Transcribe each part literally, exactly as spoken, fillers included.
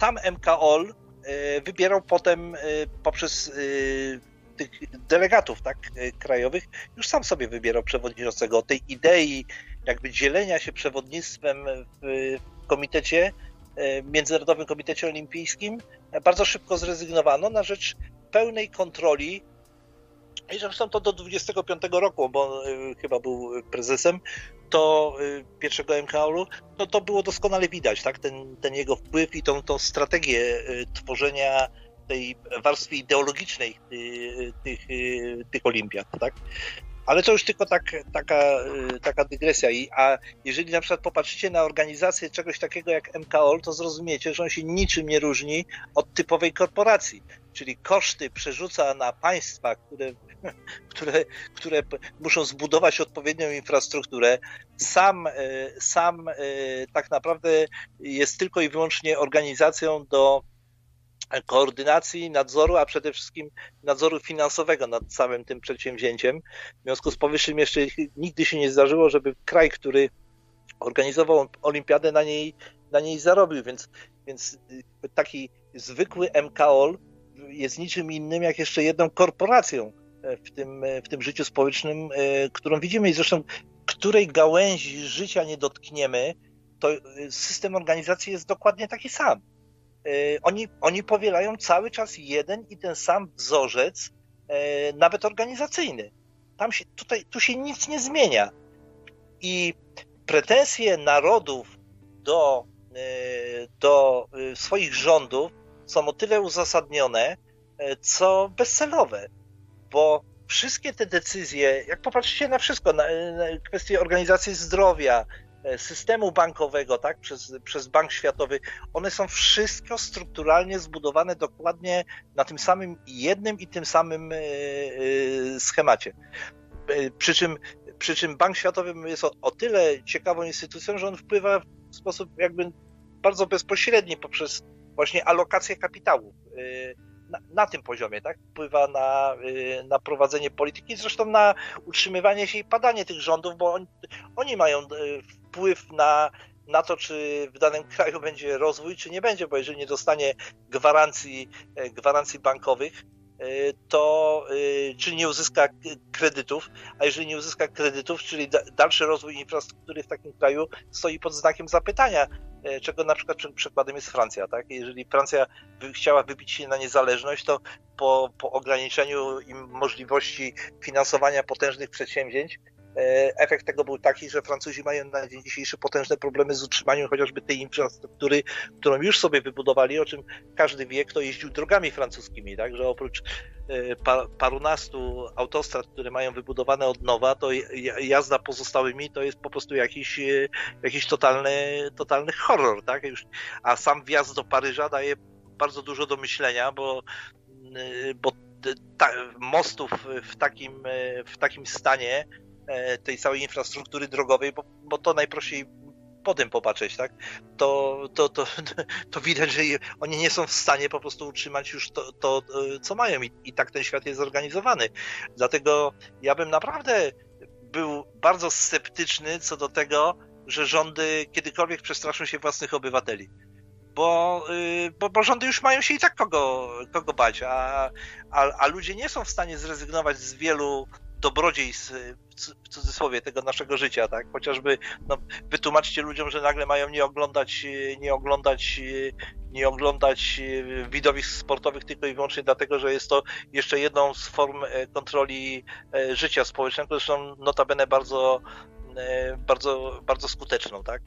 sam M K O L wybierał potem poprzez tych delegatów, tak, krajowych, już sam sobie wybierał przewodniczącego. O tej idei jakby dzielenia się przewodnictwem w komitecie, Międzynarodowym Komitecie Olimpijskim bardzo szybko zrezygnowano na rzecz pełnej kontroli. I zresztą to do dwudziestego piątego roku, bo on chyba był prezesem, to pierwszego M K O L-u, no to było doskonale widać, tak, ten, ten jego wpływ i tą, tą strategię tworzenia tej warstwy ideologicznej tych, tych olimpiad, tak. Ale to już tylko tak, taka, taka dygresja. I, a jeżeli na przykład popatrzycie na organizację czegoś takiego jak M K O L, to zrozumiecie, że on się niczym nie różni od typowej korporacji. Czyli koszty przerzuca na państwa, które, które, które muszą zbudować odpowiednią infrastrukturę. Sam, sam tak naprawdę jest tylko i wyłącznie organizacją do koordynacji, nadzoru, a przede wszystkim nadzoru finansowego nad całym tym przedsięwzięciem. W związku z powyższym jeszcze nigdy się nie zdarzyło, żeby kraj, który organizował olimpiadę, na niej, na niej zarobił, więc, więc taki zwykły M K O L jest niczym innym jak jeszcze jedną korporacją w tym, w tym życiu społecznym, którą widzimy i zresztą której gałęzi życia nie dotkniemy, to system organizacji jest dokładnie taki sam. Oni, oni powielają cały czas jeden i ten sam wzorzec, nawet organizacyjny. Tam się, tutaj, tu się nic nie zmienia. I pretensje narodów do, do swoich rządów są o tyle uzasadnione, co bezcelowe, bo wszystkie te decyzje, jak popatrzycie na wszystko, na, na kwestie organizacji zdrowia, systemu bankowego, tak, przez, przez Bank Światowy, one są wszystko strukturalnie zbudowane dokładnie na tym samym jednym i tym samym schemacie. Przy czym, przy czym Bank Światowy jest o, o tyle ciekawą instytucją, że on wpływa w sposób jakby bardzo bezpośredni poprzez właśnie alokację kapitału. Na, na tym poziomie, tak? Wpływa na, na prowadzenie polityki, zresztą na utrzymywanie się i padanie tych rządów, bo oni, oni mają wpływ na, na to, czy w danym kraju będzie rozwój, czy nie będzie, bo jeżeli nie dostanie gwarancji, gwarancji bankowych, to czy nie uzyska kredytów, a jeżeli nie uzyska kredytów, czyli dalszy rozwój infrastruktury w takim kraju stoi pod znakiem zapytania, czego na przykład przykładem jest Francja, tak? Jeżeli Francja chciała wybić się na niezależność, to po, po ograniczeniu im możliwości finansowania potężnych przedsięwzięć, efekt tego był taki, że Francuzi mają na dzień dzisiejszy potężne problemy z utrzymaniem chociażby tej infrastruktury, którą już sobie wybudowali, o czym każdy wie, kto jeździł drogami francuskimi, tak, że oprócz parunastu autostrad, które mają wybudowane od nowa, to jazda pozostałymi to jest po prostu jakiś, jakiś totalny, totalny horror, tak, a sam wjazd do Paryża daje bardzo dużo do myślenia, bo, bo ta, mostów w takim, w takim stanie tej całej infrastruktury drogowej, bo, bo to najprościej po tym popatrzeć, tak? To, to, to, to widać, że oni nie są w stanie po prostu utrzymać już to, to co mają i, i tak ten świat jest zorganizowany. Dlatego ja bym naprawdę był bardzo sceptyczny co do tego, że rządy kiedykolwiek przestraszą się własnych obywateli. Bo, bo, bo rządy już mają się i tak kogo, kogo bać, a, a, a ludzie nie są w stanie zrezygnować z wielu dobrodziejstw, w cudzysłowie, tego naszego życia, tak? Chociażby no, wytłumaczcie ludziom, że nagle mają nie oglądać, nie oglądać, nie oglądać widowisk sportowych tylko i wyłącznie dlatego, że jest to jeszcze jedną z form kontroli życia społecznego, zresztą notabene bardzo, bardzo, bardzo skuteczną, tak?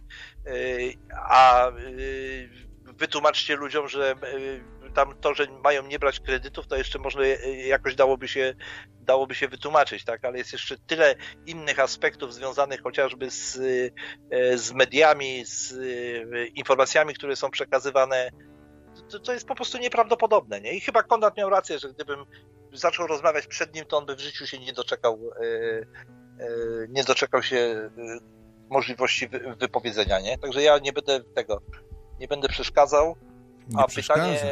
A wytłumaczcie ludziom, że tam to, że mają nie brać kredytów, to jeszcze może jakoś dałoby się, dałoby się wytłumaczyć, tak? Ale jest jeszcze tyle innych aspektów związanych chociażby z, z mediami, z informacjami, które są przekazywane. To, to jest po prostu nieprawdopodobne, nie? I chyba Konrad miał rację, że gdybym zaczął rozmawiać przed nim, to on by w życiu się nie doczekał, nie doczekał się możliwości wypowiedzenia, nie? Także ja nie będę tego, nie będę przeszkadzał. A pytanie,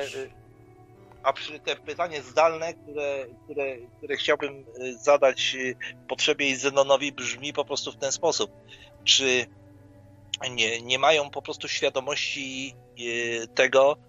a te pytanie zdalne, które, które, które chciałbym zadać Potrzebie i Zenonowi, brzmi po prostu w ten sposób. Czy nie, nie mają po prostu świadomości tego,